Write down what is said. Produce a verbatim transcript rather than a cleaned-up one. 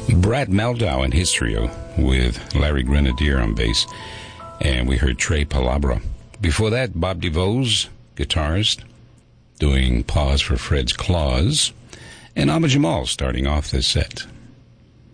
Brad Meldau and his trio with Larry Grenadier on bass. And we heard Trey Palabra. Before that, Bob DeVos, guitarist, doing Pause for Fred's Claws. And Abba Jamal starting off this set.